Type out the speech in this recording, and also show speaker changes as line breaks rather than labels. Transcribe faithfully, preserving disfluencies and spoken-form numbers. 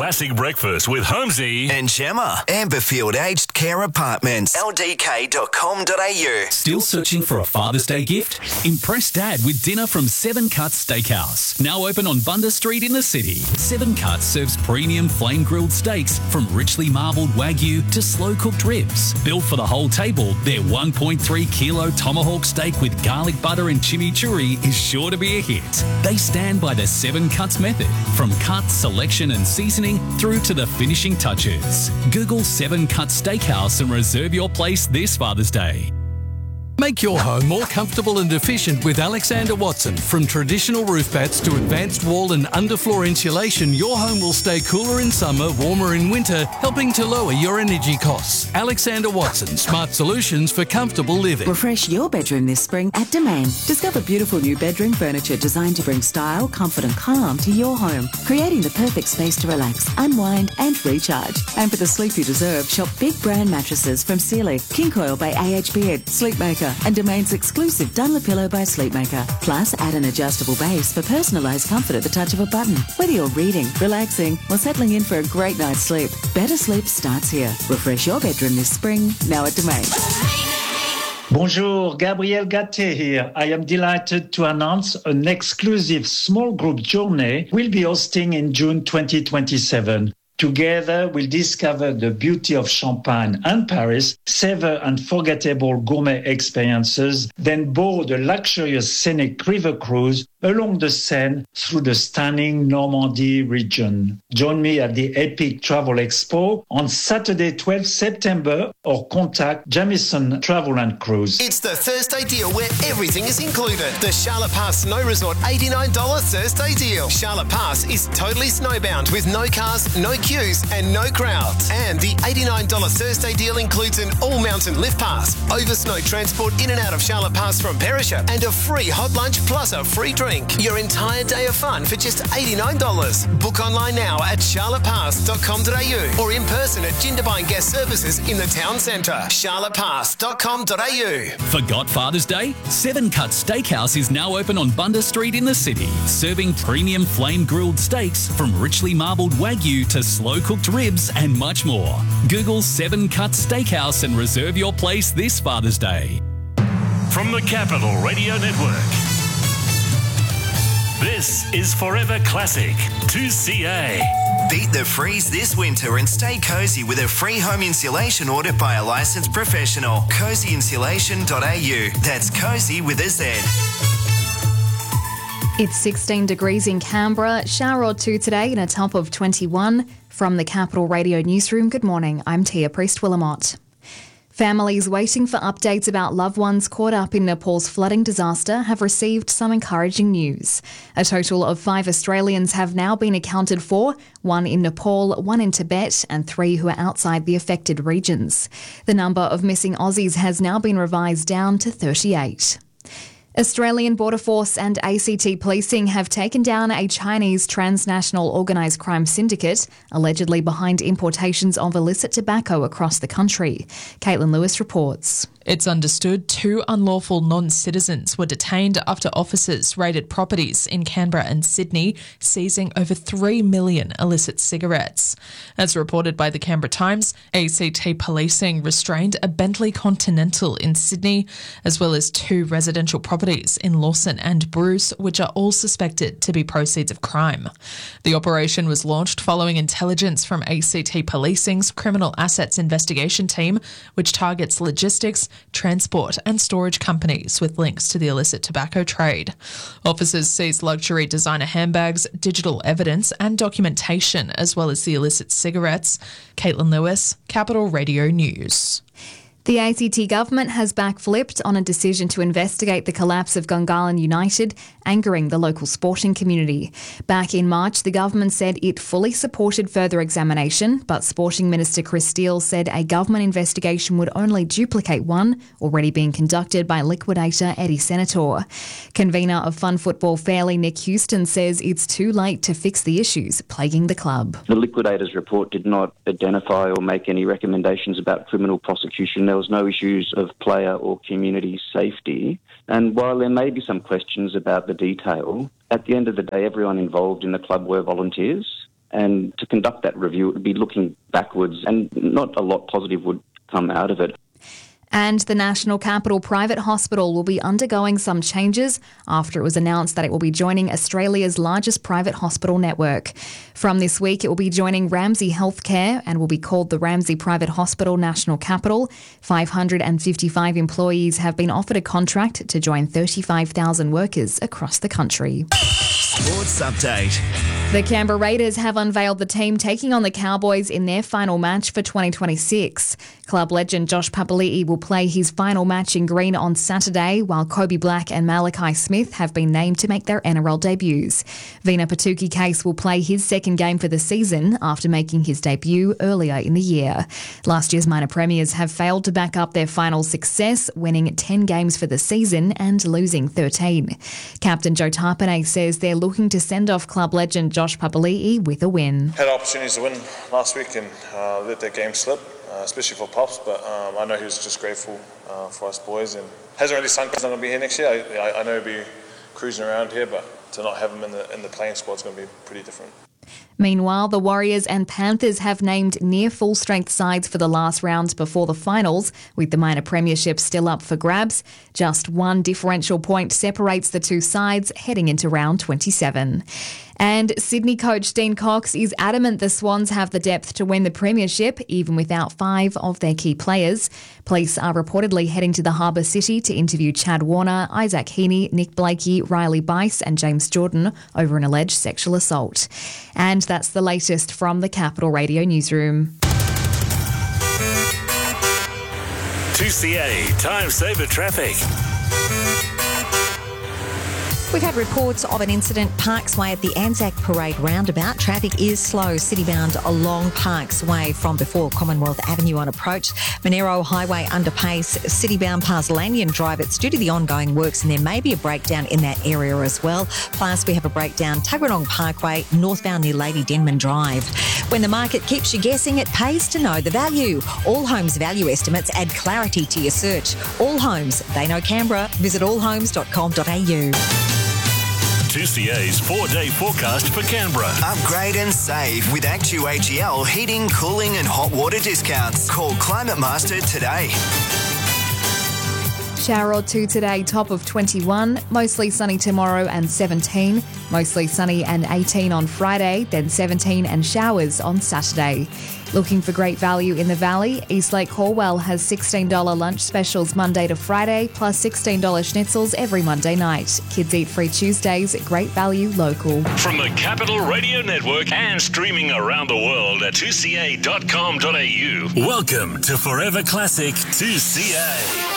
classic breakfast with Holmesy
and Gemma. Amberfield Aged Care Apartments. L D K dot com dot a u.
Still searching for a Father's Day gift? Impress Dad with dinner from Seven Cuts Steakhouse. Now open on Bundas Street in the city. Seven Cuts serves premium flame-grilled steaks from richly marbled Wagyu to slow-cooked ribs. Built for the whole table, their one point three kilo tomahawk steak with garlic butter and chimichurri is sure to be a hit. They stand by the Seven Cuts method, from cut, selection and seasoning through to the finishing touches. Google Seven Cuts Steakhouse and reserve your place this Father's Day.
Make your home more comfortable and efficient with Alexander Watson. From traditional roof bats to advanced wall and underfloor insulation, your home will stay cooler in summer, warmer in winter, helping to lower your energy costs. Alexander Watson, smart solutions for comfortable living.
Refresh your bedroom this spring at Domain. Discover beautiful new bedroom furniture designed to bring style, comfort and calm to your home, creating the perfect space to relax, unwind and recharge. And for the sleep you deserve, shop big brand mattresses from Sealy, King Coil by A H Beard, Sleepmaker, and Domain's exclusive Dunlopillow by Sleepmaker. Plus, add an adjustable base for personalised comfort at the touch of a button. Whether you're reading, relaxing, or settling in for a great night's sleep, better sleep starts here. Refresh your bedroom this spring, now at Domain.
Bonjour, Gabriel Gatté here. I am delighted to announce an exclusive small group journey we'll be hosting in June twenty twenty-seven. Together, we'll discover the beauty of Champagne and Paris, savor unforgettable gourmet experiences, then board a luxurious scenic river cruise along the Seine through the stunning Normandy region. Join me at the Epic Travel Expo on Saturday, twelfth September, or contact Jamieson Travel and Cruise.
It's the Thursday deal where everything is included. The Charlotte Pass Snow Resort eighty-nine dollars Thursday deal. Charlotte Pass is totally snowbound with no cars, no queues and no crowds. And the eighty-nine dollars Thursday deal includes an all-mountain lift pass, over snow transport in and out of Charlotte Pass from Perisher, and a free hot lunch plus a free drink. Your entire day of fun for just eighty-nine dollars. Book online now at charlotte pass dot com dot a u or in person at Jindabyne Guest Services in the town centre. charlotte pass dot com dot a u.
Forgot Father's Day? Seven Cuts Steakhouse is now open on Bundas Street in the city, serving premium flame-grilled steaks from richly marbled Wagyu to slow-cooked ribs and much more. Google Seven Cuts Steakhouse and reserve your place this Father's Day.
from the Capital Radio Network. This is Forever Classic two C A.
Beat the freeze this winter and stay cozy with a free home insulation order by a licensed professional. cozy insulation dot a u. That's cozy with a Z.
It's sixteen degrees in Canberra, shower or two today and a top of twenty-one. From the Capital Radio Newsroom, good morning, I'm Tia Priest-Willamott. Families waiting for updates about loved ones caught up in Nepal's flooding disaster have received some encouraging news. A total of five Australians have now been accounted for, one in Nepal, one in Tibet, and three who are outside the affected regions. The number of missing Aussies has now been revised down to thirty-eight. Australian Border Force and A C T Policing have taken down a Chinese transnational organised crime syndicate allegedly behind importations of illicit tobacco across the country. Caitlin Lewis reports.
It's understood two unlawful non-citizens were detained after officers raided properties in Canberra and Sydney, seizing over three million illicit cigarettes. As reported by the Canberra Times, A C T Policing restrained a Bentley Continental in Sydney, as well as two residential properties in Lawson and Bruce, which are all suspected to be proceeds of crime. The operation was launched following intelligence from A C T Policing's Criminal Assets Investigation Team, which targets logistics, transport and storage companies with links to the illicit tobacco trade. Officers seized luxury designer handbags, digital evidence and documentation, as well as the illicit cigarettes. Caitlin Lewis, Capital Radio News.
The A C T government has backflipped on a decision to investigate the collapse of Gungahlin United, angering the local sporting community. Back in March, the government said it fully supported further examination, but Sporting Minister Chris Steele said a government investigation would only duplicate one already being conducted by liquidator Eddie Senator. Convener of Fun Football Fairly, Nick Houston, says it's too late to fix the issues plaguing the club.
The liquidator's report did not identify or make any recommendations about criminal prosecution. There was no issues of player or community safety. And while there may be some questions about the detail, at the end of the day, everyone involved in the club were volunteers. And to conduct that review, it would be looking backwards, and not a lot positive would come out of it.
And the National Capital Private Hospital will be undergoing some changes after it was announced that it will be joining Australia's largest private hospital network. From this week, it will be joining Ramsay Health Care and will be called the Ramsay Private Hospital National Capital. five hundred fifty-five employees have been offered a contract to join thirty-five thousand workers across the country.
Sports update.
The Canberra Raiders have unveiled the team taking on the Cowboys in their final match for twenty twenty-six. Club legend Josh Papali'i will play his final match in green on Saturday, while Kobe Black and Malachi Smith have been named to make their N R L debuts. Vina Patuki Case will play his second game for the season after making his debut earlier in the year. Last year's minor premiers have failed to back up their final success, winning ten games for the season and losing thirteen. Captain Joe Tarpanay says they're looking to send off club legend Josh Papali'i with a win.
Had opportunities to win last week and uh, let that game slip, uh, especially for Pops, but um, I know he was just grateful uh, for us boys, and hasn't really sunk. He's not going to be here next year. I, I, I know he'll be cruising around here, but to not have him in the in the playing squad is going to be pretty different.
Meanwhile, the Warriors and Panthers have named near full-strength sides for the last round before the finals, with the minor premiership still up for grabs. Just one differential point separates the two sides heading into round twenty-seven. And Sydney coach Dean Cox is adamant the Swans have the depth to win the premiership, even without five of their key players. Police are reportedly heading to the Harbour City to interview Chad Warner, Isaac Heaney, Nick Blakey, Riley Bice and James Jordan over an alleged sexual assault. And that's the latest from the Capital Radio newsroom.
two C A Time Saver Traffic.
We've had reports of an incident Parks Way at the Anzac Parade roundabout. Traffic is slow, city-bound along Parks Way from before Commonwealth Avenue on approach. Monero Highway underpace, city-bound past Lanyon Drive. It's due to the ongoing works and there may be a breakdown in that area as well. Plus, we have a breakdown Tuggeranong Parkway, northbound near Lady Denman Drive. When the market keeps you guessing, it pays to know the value. All Homes value estimates add clarity to your search. All Homes, they know Canberra. Visit all homes dot com dot a u.
two C A's four-day forecast for Canberra.
Upgrade and save with Actu A G L heating, cooling and hot water discounts. Call Climate Master today.
Shower or two today, top of twenty-one. Mostly sunny tomorrow and seventeen. Mostly sunny and eighteen on Friday, then seventeen and showers on Saturday. Looking for great value in the Valley? Eastlake Horwell has sixteen dollars lunch specials Monday to Friday, plus sixteen dollars schnitzels every Monday night. Kids eat free Tuesdays, great value local.
From the Capital Radio Network and streaming around the world at two c a dot com dot a u. Welcome to Forever Classic two C A.